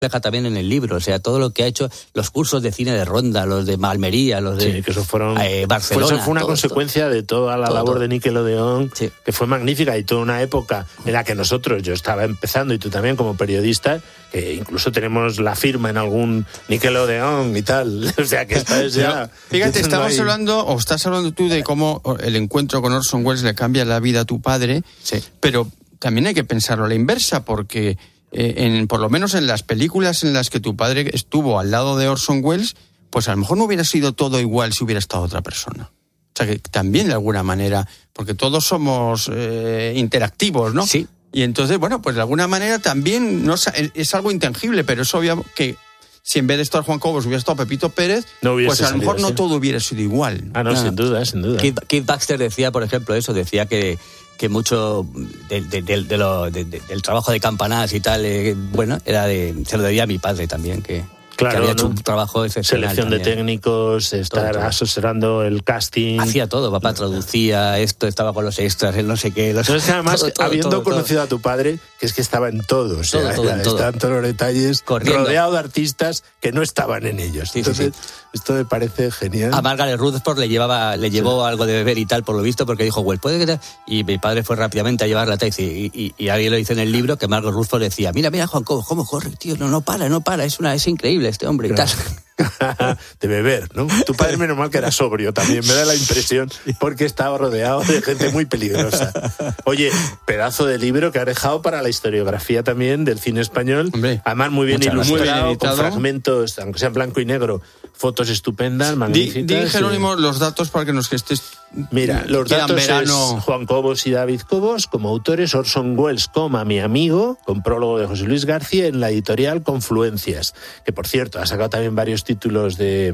refleja también en el libro. O sea, todo lo que ha hecho, los cursos de cine de Ronda, los de Almería, los de que eso fueron, Barcelona. Eso fue una consecuencia de toda la labor de Nickelodeon, que fue magnífica, y toda una época en la que nosotros, yo estaba empezando y tú también como periodista, que incluso tenemos la firma en algún Nickelodeon y tal. O sea, que esta es ya... Fíjate, estás hablando tú de cómo el encuentro con Orson Welles le cambia la vida a tu padre, pero también hay que pensarlo a la inversa, porque por lo menos en las películas en las que tu padre estuvo al lado de Orson Welles, pues a lo mejor no hubiera sido todo igual si hubiera estado otra persona. O sea, que también de alguna manera, porque todos somos interactivos, ¿no? Sí. Y entonces, bueno, pues de alguna manera también es algo intangible, pero es obvio que si en vez de estar Juan Cobos hubiera estado Pepito Pérez, pues a lo mejor no todo hubiera sido igual. Sin duda. Keith Baxter decía, por ejemplo, decía que mucho del trabajo de Campanas y tal, se lo debía a mi padre también, que había hecho un trabajo excepcional. Selección también. De técnicos, estar asesorando el casting. Hacía todo, papá traducía esto, estaba con los extras, el no sé qué. Es que además, habiendo conocido a tu padre, que es que estaba en todo, estaban todos los detalles, corriendo, rodeado de artistas que no estaban en ellos. Entonces, esto me parece genial. A Margaret Rutherford le llevó algo de beber y tal, por lo visto, porque dijo, well, puede que... Y mi padre fue rápidamente a llevarla a y alguien lo dice en el libro, que Margaret Rutherford decía, mira, Juan Cobos, cómo corre, tío, no para, es increíble este hombre y tal. De beber, ¿no? Tu padre menos mal que era sobrio también, me da la impresión, porque estaba rodeado de gente muy peligrosa. Oye, pedazo de libro que ha dejado para la historiografía también del cine español. Hombre, además muy bien ilustrado, con fragmentos, aunque sea en blanco y negro, fotos estupendas, magníficas. Di Jerónimo, los datos para que nos estés... Mira, los datos es Juan Cobos y David Cobos, como autores, Orson Welles, mi amigo, con prólogo de José Luis García, en la editorial Confluencias, que por cierto ha sacado también varios títulos de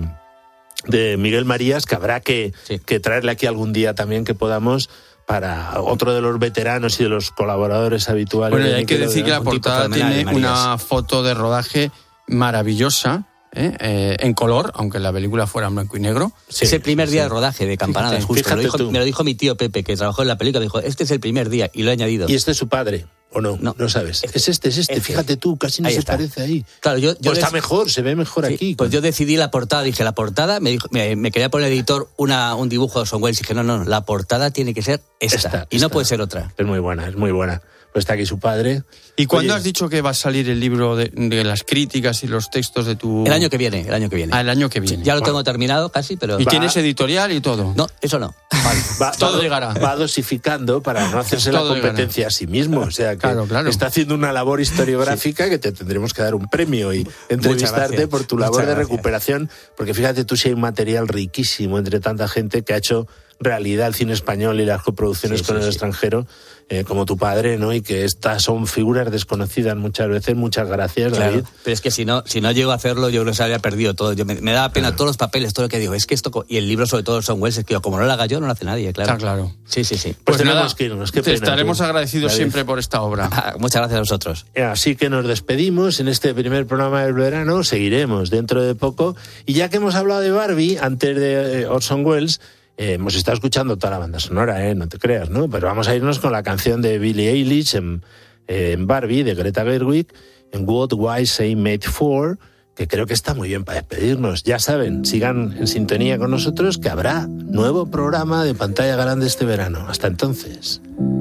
Miguel Marías, que habrá que traerle aquí algún día también, que podamos, para otro de los veteranos y de los colaboradores habituales. Bueno, y hay que decir que la portada tiene una foto de rodaje maravillosa, en color, aunque la película fuera en blanco y negro. Es el primer día de rodaje de Campanadas, justo. Me lo dijo mi tío Pepe, que trabajó en la película, me dijo, este es el primer día, y lo he añadido. ¿Y este es su padre? ¿O no? No sabes. Es este. Fíjate tú, casi no se parece ahí. Claro, yo está mejor, se ve mejor aquí. Pues yo decidí la portada, dije, la portada, me quería poner el editor un dibujo de Orson Welles, y dije, no, la portada tiene que ser esta. No puede ser otra. Es muy buena. Pues está aquí su padre. ¿Y cuándo has dicho que va a salir el libro de las críticas y los textos de tu...? El año que viene. El año que viene. Ya lo tengo terminado casi, pero... ¿Y tienes editorial y todo? No, eso no. Vale. Todo llegará. Va dosificando para no hacerse la competencia a sí mismo. O sea, que está haciendo una labor historiográfica que te tendremos que dar un premio y entrevistarte por tu labor de recuperación, porque fíjate tú si hay un material riquísimo entre tanta gente que ha hecho realidad el cine español y las coproducciones con el extranjero, como tu padre, ¿no? Y que estas son figuras desconocidas muchas veces. Muchas gracias, David. Pero es que si no llego a hacerlo, yo creo que se habría perdido todo. Me daba pena todos los papeles, todo lo que digo. Es que esto, y el libro sobre todo Orson Welles, es que como no lo haga yo, no lo hace nadie, claro. Está claro. Sí. Pues tenemos que irnos. Qué pena, estaremos agradecidos siempre por esta obra. Muchas gracias a vosotros. Así que nos despedimos en este primer programa del verano. Seguiremos dentro de poco. Y ya que hemos hablado de Barbie, antes de Orson Welles, hemos estado escuchando toda la banda sonora, no te creas, ¿no? Pero vamos a irnos con la canción de Billie Eilish en Barbie, de Greta Gerwig, en What Was I Made For, que creo que está muy bien para despedirnos. Ya saben, sigan en sintonía con nosotros, que habrá nuevo programa de Pantalla Grande este verano. Hasta entonces.